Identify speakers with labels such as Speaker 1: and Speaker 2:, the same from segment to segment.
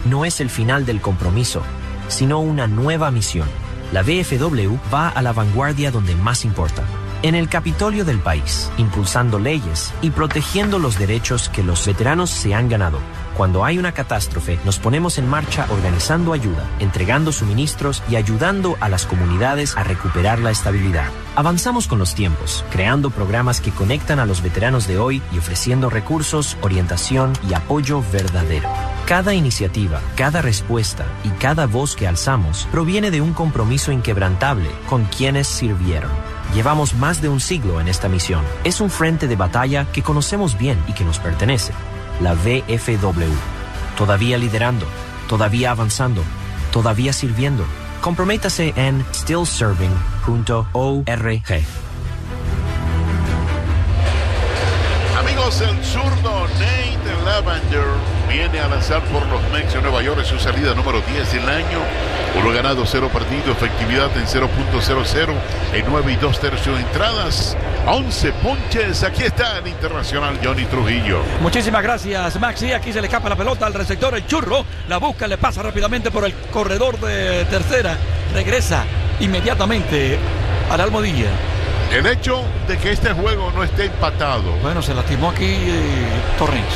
Speaker 1: no es el final del compromiso, sino una nueva misión. La VFW va a la vanguardia donde más importa, en el Capitolio del país, impulsando leyes y protegiendo los derechos que los veteranos se han ganado. Cuando hay una catástrofe, nos ponemos en marcha organizando ayuda, entregando suministros y ayudando a las comunidades a recuperar la estabilidad. Avanzamos con los tiempos, creando programas que conectan a los veteranos de hoy y ofreciendo recursos, orientación y apoyo verdadero. Cada iniciativa, cada respuesta y cada voz que alzamos proviene de un compromiso inquebrantable con quienes sirvieron. Llevamos más de un siglo en esta misión. Es un frente de batalla que conocemos bien y que nos pertenece. La VFW. Todavía liderando, todavía avanzando, todavía sirviendo. Comprométase en stillserving.org.
Speaker 2: Amigos, el zurdo Nate Lavender viene a lanzar por los Mets de Nueva York en su salida número 10 del año. 1 ganado, 0 perdido, efectividad en 0.00 en 9 2/3 entradas, 11 ponches. Aquí está el internacional Johnny Trujillo.
Speaker 3: Muchísimas gracias, Maxi. Aquí se le escapa la pelota al receptor, el Churro. La busca, le pasa rápidamente por el corredor de tercera. Regresa inmediatamente a la almohadilla.
Speaker 2: El hecho de que este juego no esté empatado.
Speaker 3: Bueno, se lastimó aquí Torrens.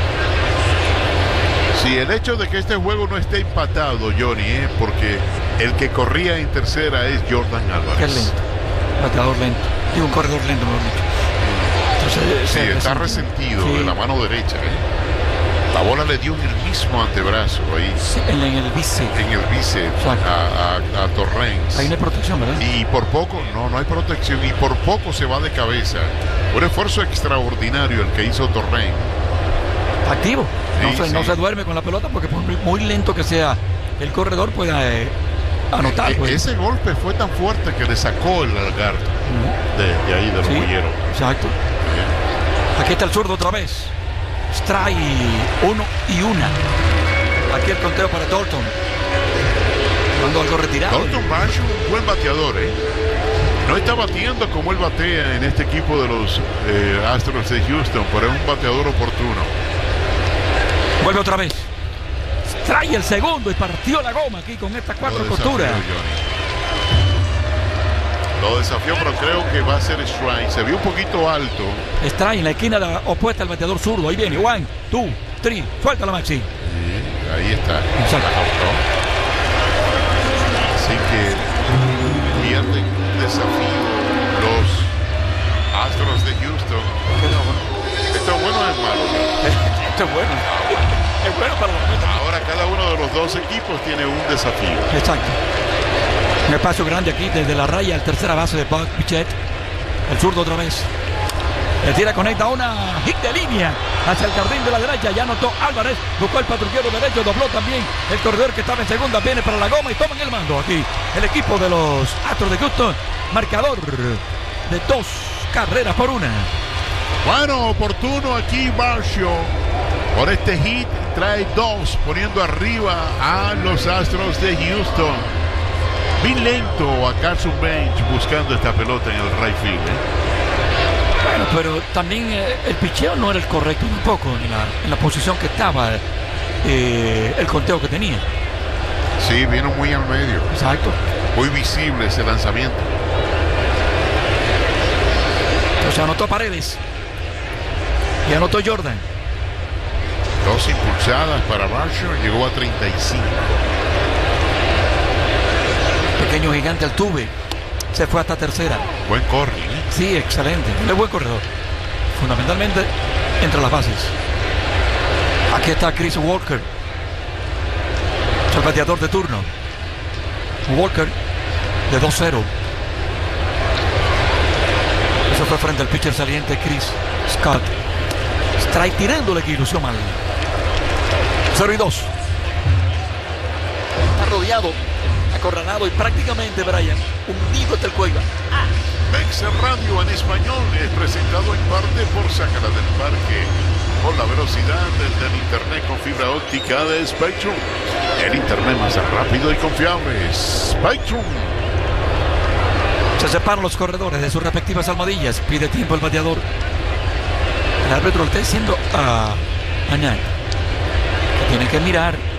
Speaker 2: Sí, el hecho de que este juego no esté empatado, Johnny, porque el que corría en tercera es Jordan Álvarez.
Speaker 3: Qué lento, bateador lento. Y un corredor lento, mejor dicho. Entonces,
Speaker 2: sí, está resentido de la mano derecha. La bola le dio en el mismo antebrazo ahí.
Speaker 3: Sí, en el bíceps.
Speaker 2: En el bíceps a Torrens.
Speaker 3: Ahí no hay protección, ¿verdad?
Speaker 2: Y por poco, no hay protección. Y por poco se va de cabeza. Un esfuerzo extraordinario el que hizo Torrens.
Speaker 3: Activo.
Speaker 2: Sí,
Speaker 3: no se duerme con la pelota porque por muy lento que sea el corredor pueda anotar. Pues.
Speaker 2: Ese golpe fue tan fuerte que le sacó el lagarto de ahí, del joyero.
Speaker 3: Exacto. Aquí está el zurdo otra vez. Strike 1 y 1. Aquí el conteo para Dalton. Cuando algo retirado.
Speaker 2: Dalton Varsho, un buen bateador, No está batiendo como él batea en este equipo de los Astros de Houston, pero es un bateador oportuno.
Speaker 3: Vuelve otra vez. Trae el segundo y partió la goma aquí con estas 4 costuras.
Speaker 2: Lo desafió, pero creo que va a ser strike. Se vio un poquito alto.
Speaker 3: Strike en la esquina opuesta al bateador zurdo. Ahí viene. 1, 2, 3. Suéltala, Maxi.
Speaker 2: Sí, ahí está.
Speaker 3: Exacto.
Speaker 2: Así que pierden desafío los Astros de Houston. Esto es bueno o es malo.
Speaker 3: Esto es bueno. Es bueno para los Mets.
Speaker 2: Ahora cada uno de los dos equipos tiene un desafío.
Speaker 3: Exacto. Un espacio grande aquí desde la raya al tercera base de Buck Bichette. El zurdo otra vez. El tira conecta una hit de línea hacia el jardín de la derecha. Ya anotó Álvarez. Buscó el patrullero derecho. Dobló también el corredor que estaba en segunda. Viene para la goma y toman el mando aquí. El equipo de los Astros de Houston. Marcador de 2 carreras por 1.
Speaker 2: Bueno, oportuno aquí Varsho. Por este hit trae 2, poniendo arriba a los Astros de Houston. Bien lento a Carson Bench buscando esta pelota en el right field.
Speaker 3: Bueno, pero también el picheo no era el correcto tampoco en la posición que estaba el conteo que tenía.
Speaker 2: Sí, vino muy al medio.
Speaker 3: Exacto.
Speaker 2: Muy visible ese lanzamiento.
Speaker 3: Entonces anotó Paredes y anotó Jordan.
Speaker 2: 2 impulsadas para Varsho, llegó a 35.
Speaker 3: Pequeño gigante Altuve se fue hasta tercera.
Speaker 2: Buen corre,
Speaker 3: Sí, excelente. Un buen corredor. Fundamentalmente entre las bases. Aquí está Chris Walker, el bateador de turno. Walker de 2-0. Eso fue frente al pitcher saliente Chris Scott. Strike tirándole que ilusió mal. 0-2. Está rodeado, acorralado y prácticamente, Brian, hundido hasta el cuello.
Speaker 2: Mex Radio en español es presentado en parte por Sácala del Parque. Con la velocidad del internet con fibra óptica de Spectrum. El internet más rápido y confiable. Spectrum.
Speaker 3: Se separan los corredores de sus respectivas almohadillas. Pide tiempo el bateador. El árbitro le está diciendo a Nat que tiene que mirar